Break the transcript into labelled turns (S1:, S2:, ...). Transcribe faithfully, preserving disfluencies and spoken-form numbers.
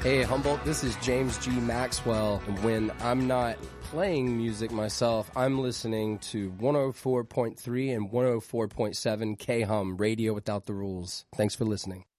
S1: Hey, Humboldt, this is James G. Maxwell, and when I'm not playing music myself, I'm listening to one oh four point three and one oh four point seven K-Hum, Radio Without the Rules. Thanks for listening.